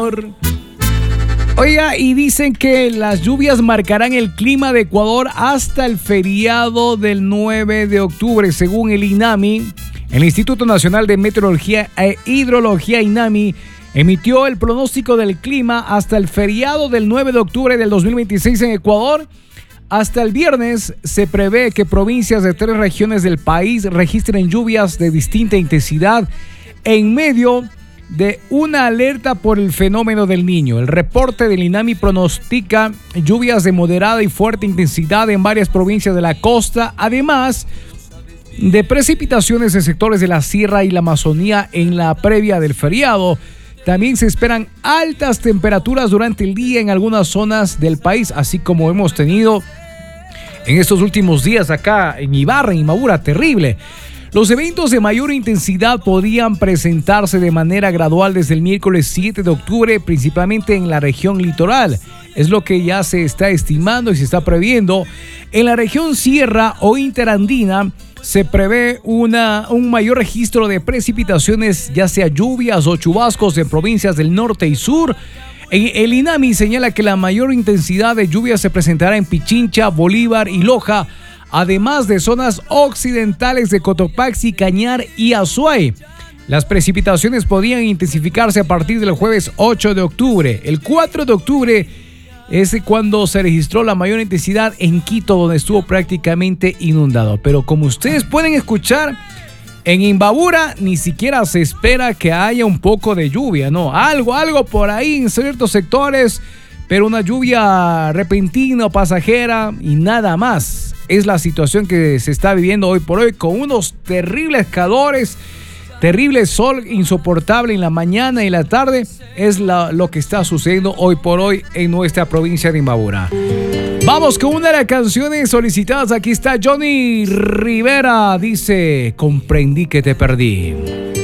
Oiga, y dicen que las lluvias marcarán el clima de Ecuador hasta el feriado del 9 de octubre, según el INAMI. El Instituto Nacional de Meteorología e Hidrología, INAMI, emitió el pronóstico del clima hasta el feriado del 9 de octubre del 2026 en Ecuador. Hasta el viernes se prevé que provincias de 3 regiones del país registren lluvias de distinta intensidad en medio de una alerta por el fenómeno del Niño. El reporte del INAMI pronostica lluvias de moderada y fuerte intensidad en varias provincias de la costa, además de precipitaciones en sectores de la sierra y la Amazonía en la previa del feriado. También se esperan altas temperaturas durante el día en algunas zonas del país, así como hemos tenido en estos últimos días acá en Ibarra, en Imbabura, terrible. Los eventos de mayor intensidad podrían presentarse de manera gradual desde el miércoles 7 de octubre, principalmente en la región litoral. Es lo que ya se está estimando y se está previendo. En la región sierra o interandina se prevé un mayor registro de precipitaciones, ya sea lluvias o chubascos en provincias del norte y sur. El INAMI señala que la mayor intensidad de lluvias se presentará en Pichincha, Bolívar y Loja, además de zonas occidentales de Cotopaxi, Cañar y Azuay. Las precipitaciones podrían intensificarse a partir del jueves 8 de octubre. El 4 de octubre es cuando se registró la mayor intensidad en Quito, donde estuvo prácticamente inundado. Pero como ustedes pueden escuchar, en Imbabura ni siquiera se espera que haya un poco de lluvia, ¿no? Algo por ahí en ciertos sectores, pero una lluvia repentina o pasajera y nada más. Es la situación que se está viviendo hoy por hoy, con unos terribles calores, terrible sol insoportable en la mañana y la tarde. Es lo que está sucediendo hoy por hoy en nuestra provincia de Imbabura. Vamos con una de las canciones solicitadas. Aquí está Johnny Rivera. Dice: comprendí que te perdí.